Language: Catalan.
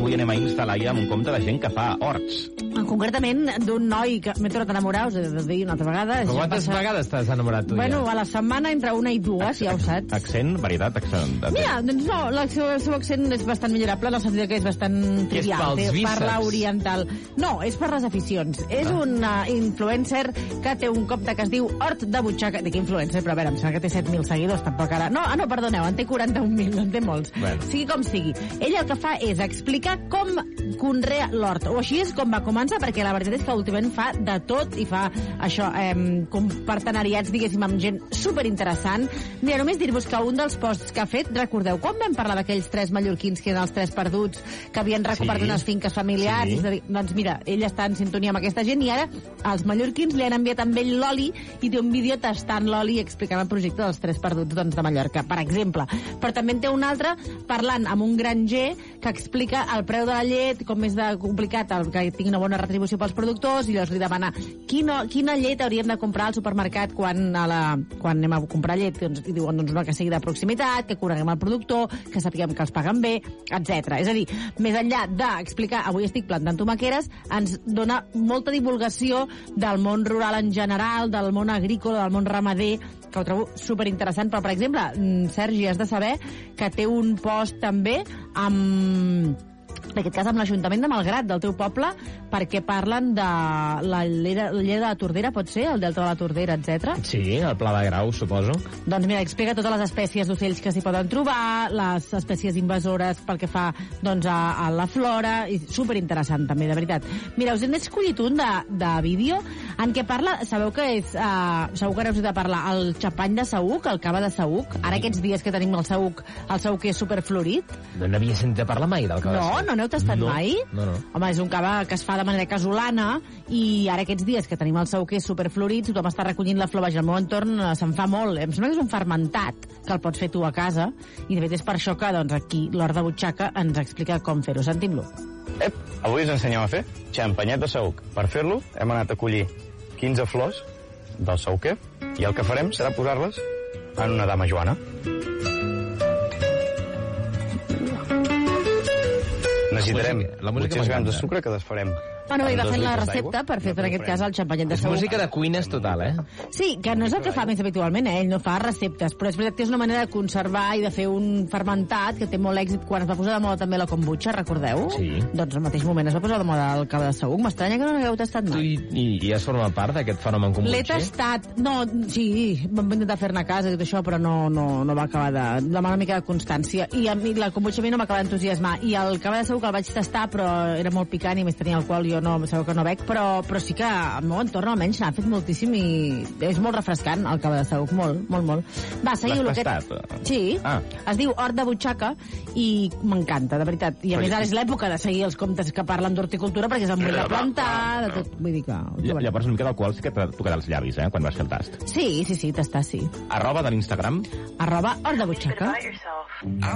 avui anem a instal·lar-hi amb un compte de gent que fa horts. Concretament d'un noi que m'he tornat a enamorar, us he de dir una altra vegada. Quantes vegades t'has enamorat tu ja? Bueno, a la setmana entre una i dues, ja ho saps. Accent, varietat, accent. Mira, doncs no, el seu accent és bastant millorable, en el sentit que és bastant trivial. Parla oriental. No, és per les aficions. És un influencer que té un compte que es diu Hort de Butxaca. Dic influencer, però a veure, em sembla que té 7.000 seguidors, tampoc ara... No, perdoneu, en té 41.000, en té molts. Bueno. Sigui com sigui. Ell el que fa és explicar com conrea l'hort, o així és com va començar, perquè la veritat és que últimament fa de tot i fa això, com partenariats, diguéssim, amb gent superinteressant. Mira, només dir-vos que un dels posts que ha fet, recordeu, quan vam parlar d'aquells 3 mallorquins que eren els 3 perduts, que havien recuperat unes finques familiars? Sí. Doncs mira, ell està en sintonia amb aquesta gent i ara els mallorquins li han enviat amb ell l'oli i té un vídeo tastant l'oli explicant el projecte dels 3 perduts de Mallorca, per exemple. Però també en té un altre parlant amb un granger que explica el preu de la llet, com és de complicat que tingui una bona retribució pels productors, i llavors li demana quina llet hauríem de comprar al supermercat quan anem a comprar llet. I diuen una que sigui de proximitat, que coneguem el productor, que sapiguem que els paguen bé, etc. És a dir, més enllà d'explicar avui estic plantant tomaqueres, ens dona molta divulgació del món rural en general, del món agrícola, del món ramader, que ho trobo superinteressant. Però, per exemple, Sergi, has de saber que té un post també amb... en aquest cas amb l'Ajuntament de Malgrat, del teu poble, perquè parlen de la llera de la Tordera, pot ser? El delta de la Tordera, etc. Sí, el Pla de Grau, suposo. Doncs mira, explica totes les espècies d'ocells que s'hi poden trobar, les espècies invasores pel que fa doncs, a la flora, i superinteressant també, de veritat. Mira, us hem escollit un de vídeo en què parla, sabeu que és, segur que ara us he de parlar, el xapany de saüc, el cava de saüc, ara aquests dies que tenim el saüc és superflorit. No n'havia sentit a parlar mai del cava de saüc. No n'heu tastat mai? No. Home, és un cava que es fa de manera casolana i ara aquests dies que tenim el saüquer superflorit, tothom està recollint la flor, vaja, al meu entorn se'n fa molt. Em sembla que és un fermentat que el pots fer tu a casa i de fet és per això que doncs, aquí l'Hort de Butxaca ens explica com fer-ho. Sentim-lo. Avui us ensenyem a fer xampanyet de saüc. Per fer-lo hem anat a collir 15 flors del saüquer i el que farem serà posar-les en una dama joana. Necessitarem 800 grams de sucre que desfarem. Bueno, i va fent la recepta per fer, en aquest cas, el xampanyet de És saüc. música de cuines total, eh? Sí, que no és el que fa més habitualment, ell no fa receptes, però és veritat que és una manera de conservar i de fer un fermentat que té molt èxit quan es va posar de moda també la kombucha, recordeu? Sí. Doncs al mateix moment es va posar de moda el cava de saüc. M'estranya que no n'hagueu tastat mai. I has format part d'aquest fenomen kombucha? L'he tastat, no, sí, vam intentar fer-ne a casa i tot això, però no va acabar de demanar una mica de constància. I a mi la kombucha a mi no m'acaba d'entusiasmar. I el cava de saüc el vaig tastar, però era molt picant i més tenia alcohol, jo no, sabeu que no bec, però sí que al meu entorn almenys n'ha fet moltíssim i és molt refrescant el cava de saüc, molt. Va, seguiu-lo. L'has tastat? Sí, es diu Hort de Butxaca i m'encanta, de veritat. I a més ara és l'època de seguir els comptes que parlen d'horticultura perquè és el moment de plantar, de tot, vull dir que... Llavors una mica d'alcohol sí que t'ha tocat els llavis, quan vas fer el tast. Sí, tastar, sí. @ de l'Instagram. @Hort de Butxaca.